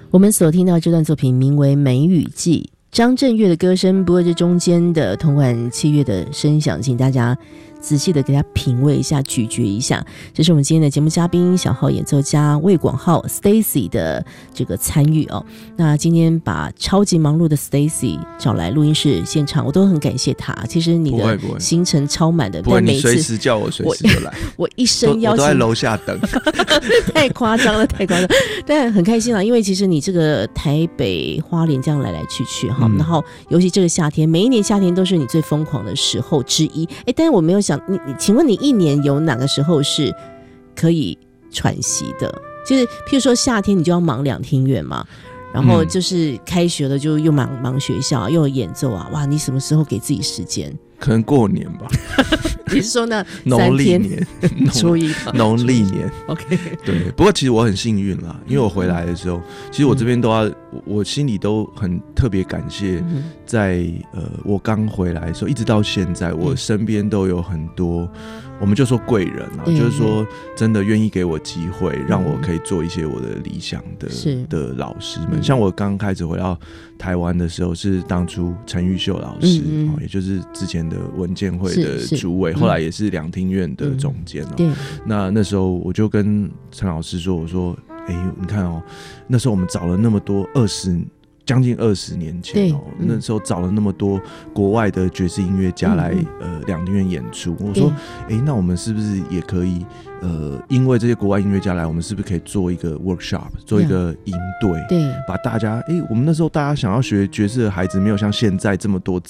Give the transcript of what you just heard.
我们所听到这段作品名为《梅雨季》，张震岳的歌声，不过这中间的铜管器乐的声响，请大家仔细的给他品味一下，咀嚼一下。这是我们今天的节目嘉宾，小号演奏家魏广浩 Stacy 的这个参与哦。那今天把超级忙碌的 Stacy 找来录音室现场，我都很感谢他。其实你的行程超满的， 不会，你随时叫我随时就来。 我一生邀请， 我都在楼下等。 太夸张了，太夸张！但很开心啦，因为其实你这个台北花莲这样来来去去哈，然后尤其这个夏天，每一年夏天都是你最疯狂的时候之一。但是我没有想你，请问你一年有哪个时候是可以喘息的？就是譬如说夏天你就要忙2厅院嘛，然后就是开学了就又忙学校，又有演奏啊，哇！你什么时候给自己时间？ 可能过年吧。 你是说那农历年初一农历年 OK 对，不过其实我很幸运啦，因为我回来的时候，其实我这边都要，我心里都很特别感谢，在我刚回来的时候，一直到现在，我身边都有很多，我们就说贵人啊，就是说真的愿意给我机会，让我可以做一些我的理想的老师们。像我刚开始回到台湾的时候，是当初陈玉秀老师，也就是之前的文建会的主委，后来也是2厅院的总监哦。那时候我就跟陈老师说，我说，你看哦，那时候我们找了那么多将近20年前哦，那时候找了那么多国外的爵士音乐家来2厅院演出。我说，那我们是不是也可以因为这些国外音乐家来，我们是不是可以做一个 workshop， 做一个营队，把大家我们那时候大家想要学爵士的孩子没有像现在这么多